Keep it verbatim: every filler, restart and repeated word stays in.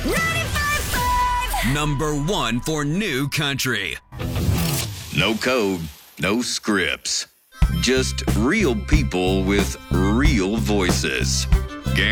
ninety-five point five. Number one for new country. No code, no scripts. Just real people with real voices.